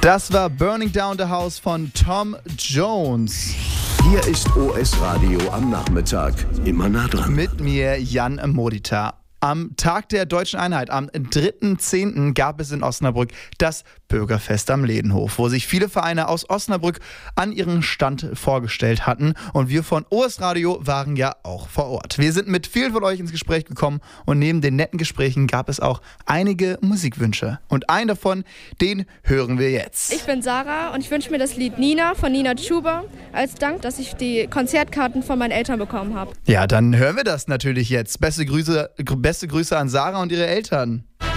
Das war Burning Down the House von Tom Jones. Hier ist OS Radio am Nachmittag. Immer nah dran. Mit mir Jan Modita. Am Tag der Deutschen Einheit, am 3.10. gab es in Osnabrück das Bürgerfest am Ledenhof, wo sich viele Vereine aus Osnabrück an ihren Stand vorgestellt hatten. Und wir von OS Radio waren ja auch vor Ort. Wir sind mit vielen von euch ins Gespräch gekommen und neben den netten Gesprächen gab es auch einige Musikwünsche. Und einen davon, den hören wir jetzt. Ich bin Sarah und ich wünsche mir das Lied Nina von Nina Chuba als Dank, dass ich die Konzertkarten von meinen Eltern bekommen habe. Ja, dann hören wir das natürlich jetzt. Beste Grüße an Sarah und ihre Eltern.